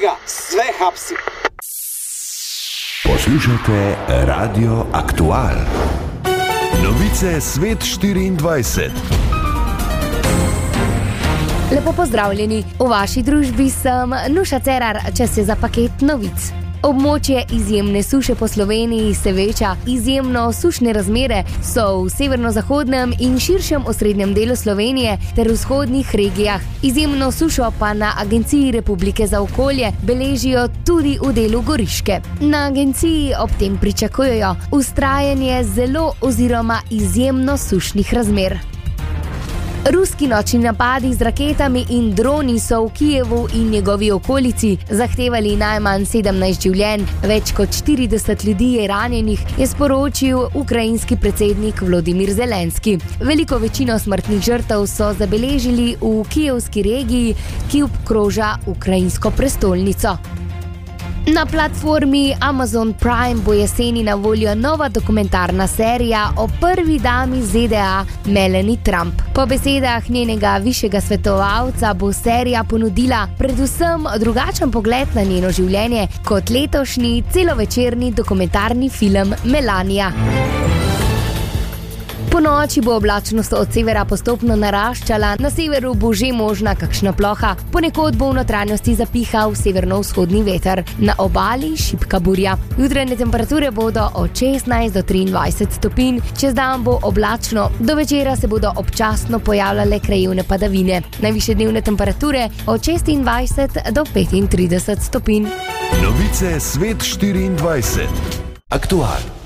ga, sve hapsi. Poslušajte Radio Aktual. Novice Svet 24. Lepo pozdravljeni, v vaši družbi sem Nuša Cerar, čas je za paket novic. Območje izjemne suše po Sloveniji se veča. Izjemno sušne razmere so v severno-zahodnem in širšem osrednjem delu Slovenije ter v vzhodnih regijah. Izjemno sušo pa na Agenciji Republike za okolje beležijo tudi v delu Goriške. Na agenciji ob tem pričakujejo vztrajanje zelo oziroma izjemno sušnih razmer. Ruski nočni napadi z raketami in droni so v Kijevu in njegovi okolici zahtevali najmanj 17 življenj, več kot 40 ljudi je ranjenih, je sporočil ukrajinski predsednik Volodymyr Zelenski. Veliko večino smrtnih žrtev so zabeležili v kijevski regiji, ki obkroža ukrajinsko prestolnico. Na platformi Amazon Prime bo jeseni na voljo nova dokumentarna serija o prvi dami ZDA Melanie Trump. Po besedah njenega višjega svetovalca bo serija ponudila predvsem drugačen pogled na njeno življenje kot letošnji celovečerni dokumentarni film Melania. Po noči bo oblačnost od severa postopno naraščala, na severu bo že možna kakšna ploha, ponekod bo v notranjosti zapihal severno-vzhodni veter, na obali šibka burja. Jutranje temperature bodo od 16 do 23 stopinj, čez dan bo oblačno, do večera se bodo občasno pojavljale krajevne padavine. Najvišje dnevne temperature od 26 do 35 stopinj. Novice Svet 24. Aktual.